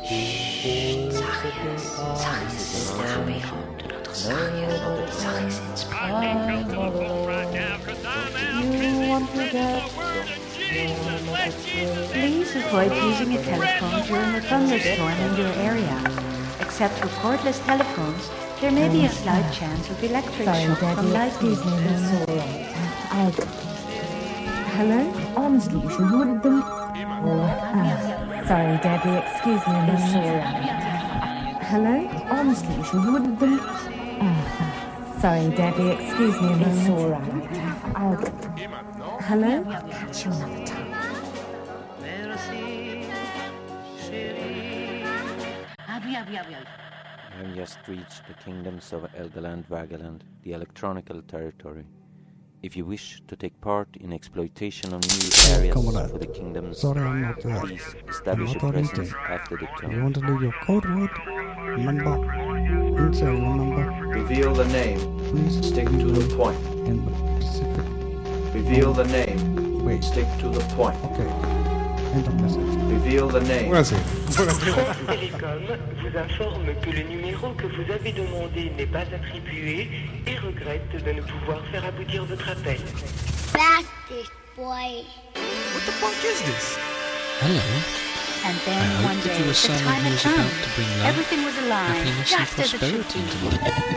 Zachtjes, zachtjes is de HBO. Doe dat toch zachtjes. Zachtjes inspreken. Please avoid using a telephone during a thunderstorm in your area. Except for cordless telephones, there may be a slight chance of electric shock from lightning. Hello? Honestly, you should order them. Sorry, Debbie, excuse me, it's alright. Hello? Honestly, you should order them. Sorry, Debbie, excuse me, it's alright. Hello? I'll catch you another time. I have just reached the kingdoms of Elgaland, Vagaland, the electronical territory. If you wish to take part in exploitation of new areas for the kingdoms, Sorry, I'm not there. please establish a presence after the You tone. want to leave your code word, number, and serial number, Reveal the name. please Stick to the point. in the specific. Reveal the name. Wait, Stick to the point. okay. End of message. Reveal the name. Buonasera. France Télécom vous informe que le numéro que vous avez demandé n'est pas attribué et regrette de ne pouvoir faire aboutir votre appel. Fastest boy. What the fuck is this? Hello. And I then hope one that day, you are the someone time who had is come. about to bring love, Everything was aligned, happiness and just as it should prosperity be. into my life.